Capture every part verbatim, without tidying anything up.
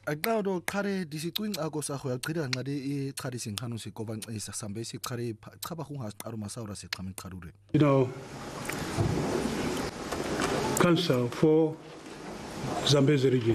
Aqado qhare disicwinca ko sa go ya qhida nqadi I qhadi sinkhano sikobancisa sambe siqhare chaba hunga siqaro masawra siqhame qharure. You know, Council for Zambezi region.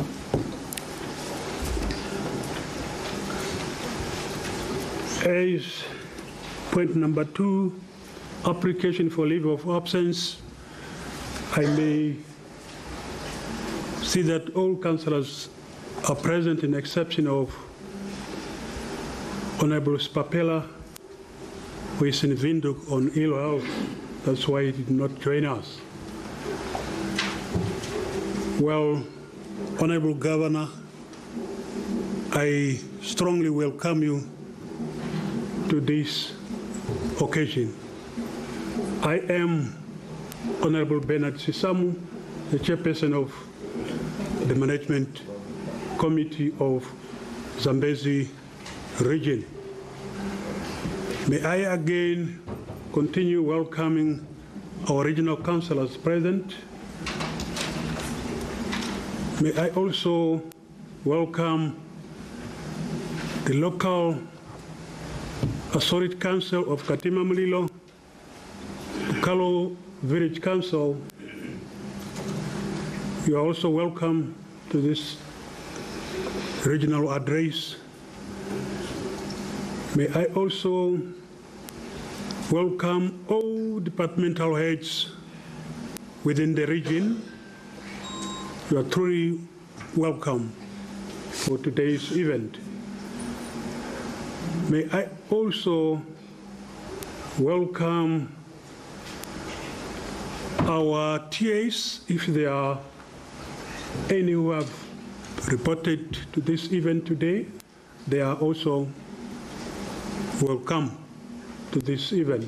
As point number two, application for leave of absence, I may see that all councillors are present in exception of Honorable Spapela, who is in Windhoek on ill health. That's why he did not join us. Well, Honorable Governor, I strongly welcome you to this occasion. I am Honorable Bernard Sisamu, the chairperson of the Management Committee of Zambezi region. May I again continue welcoming our regional councillors present. May I also welcome the local Authority Council of Katima Mulilo, Kalo Village Council. You are also welcome to this regional address. May I also welcome all departmental heads within the region. You are truly welcome for today's event. May I also welcome our T As, if there are any who have reported to this event today. They are also welcome to this event.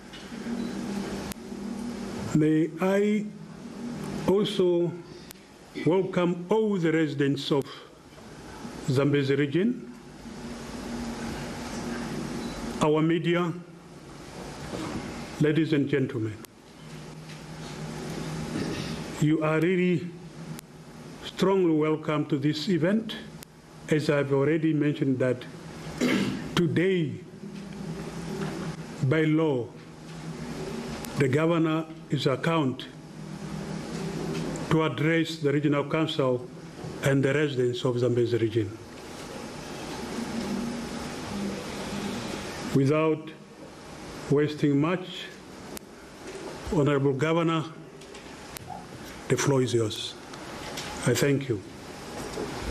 May I also welcome all the residents of Zambezi region, our media, ladies and gentlemen. You are really strongly welcome to this event. As I've already mentioned that today, by law, the governor is account to address the regional council and the residents of Zambezi region. Without wasting much, Honorable Governor, the floor is yours. I thank you.